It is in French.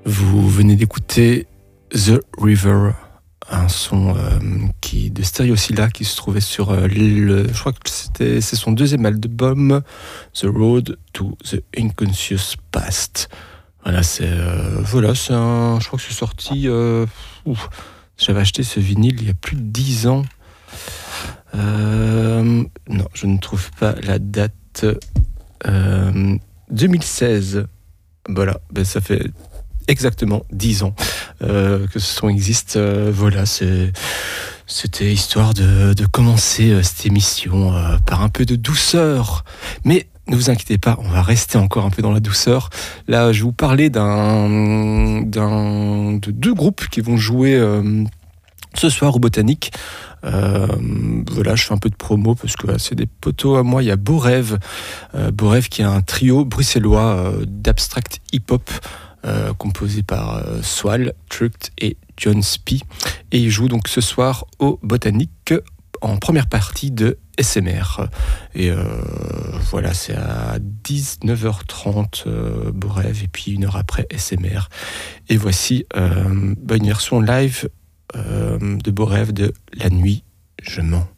Vous venez d'écouter The River, un son qui de Stereosilla qui se trouvait sur je crois que c'est son deuxième album, The Road to the Unconscious Past. Voilà, c'est je crois que c'est sorti. J'avais acheté ce vinyle il y a plus de 10 ans. Non, je ne trouve pas la date. 2016. Voilà, ça fait exactement 10 ans que ce son existe. C'était histoire de commencer cette émission par un peu de douceur. Mais ne vous inquiétez pas, on va rester encore un peu dans la douceur. Là, je vais vous parler de deux groupes qui vont jouer ce soir au Botanique. Je fais un peu de promo parce que c'est des potos à moi. Il y a Beau Rêve qui est un trio bruxellois d'abstract hip-hop composé par Swal, Truct et John Spee. Et ils jouent donc ce soir au Botanique en première partie de SMR. Et c'est à 19h30 Beau Rêve et puis 1 heure après SMR. Et voici une version live de Beau Rêve de La Nuit, je mens.